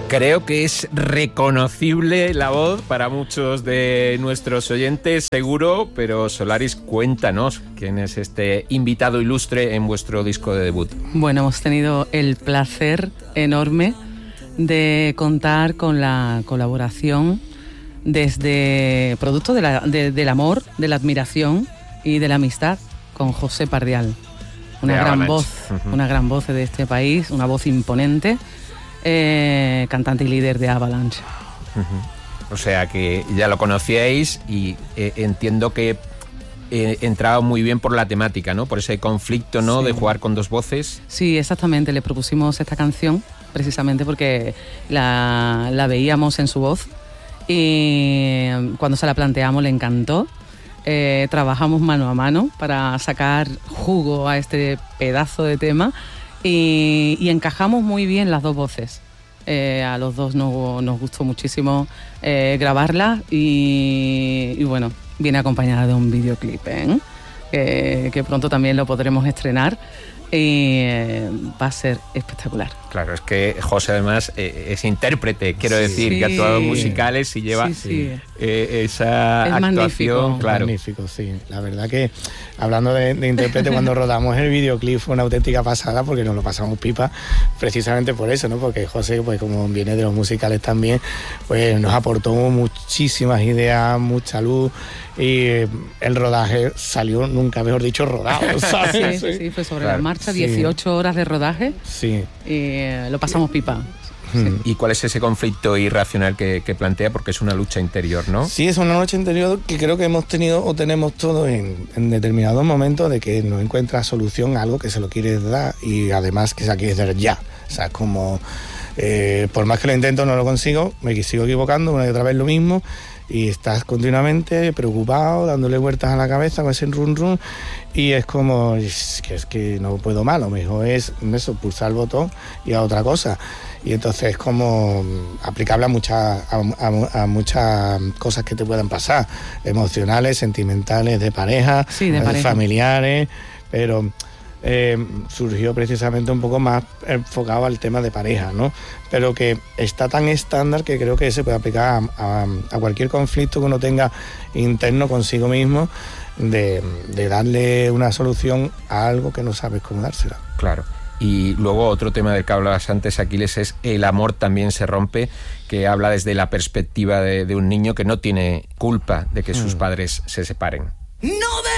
Creo que es reconocible la voz para muchos de nuestros oyentes, seguro, pero Solaris, cuéntanos quién es este invitado ilustre en vuestro disco de debut. Bueno, hemos tenido el placer enorme de contar con la colaboración desde producto del amor, de la admiración y de la amistad con José Pardial, una gran voz de este país, una voz imponente. Cantante y líder de Avalanche. O sea que ya lo conocíais y entiendo que entraba muy bien por la temática, ¿no? Por ese conflicto, ¿no? Sí. De jugar con dos voces. Sí, exactamente. Le propusimos esta canción precisamente porque la veíamos en su voz y cuando se la planteamos le encantó. Trabajamos mano a mano para sacar jugo a este pedazo de tema. Y encajamos muy bien las dos voces. A los dos nos gustó muchísimo grabarla y bueno, viene acompañada de un videoclip, que pronto también lo podremos estrenar y va a ser espectacular. Claro, es que José además es intérprete, quiero decir, que ha actuado en musicales y lleva esa es actuación. Magnífico. Claro. Magnífico, sí. La verdad que, hablando de intérprete, cuando rodamos el videoclip fue una auténtica pasada porque nos lo pasamos pipa, precisamente por eso, ¿no? Porque José, pues como viene de los musicales también, pues nos aportó muchísimas ideas, mucha luz y el rodaje salió, nunca mejor dicho, rodado, ¿sabes? Sí, fue sobre la marcha, 18 horas de rodaje. Sí. Y lo pasamos pipa. Sí. ¿Y cuál es ese conflicto irracional que plantea? Porque es una lucha interior, ¿no? Sí, es una lucha interior que creo que hemos tenido o tenemos todos en determinados momentos de que no encuentra solución a algo que se lo quieres dar y además que se la quieres dar ya. O sea, es como, por más que lo intento no lo consigo, me sigo equivocando una y otra vez lo mismo y estás continuamente preocupado, dándole vueltas a la cabeza con ese run y es como, es que no puedo más, lo mejor es eso, pulsar el botón y a otra cosa. Y entonces es como aplicable a muchas cosas que te puedan pasar, emocionales, sentimentales, de pareja, familiares, pero surgió precisamente un poco más enfocado al tema de pareja, ¿no? Pero que está tan estándar que creo que se puede aplicar a cualquier conflicto que uno tenga interno consigo mismo, de darle una solución a algo que no sabes cómo dársela. Claro. Y luego otro tema del que hablabas antes, Aquiles, es el amor también se rompe, que habla desde la perspectiva de un niño que no tiene culpa de que sus padres se separen.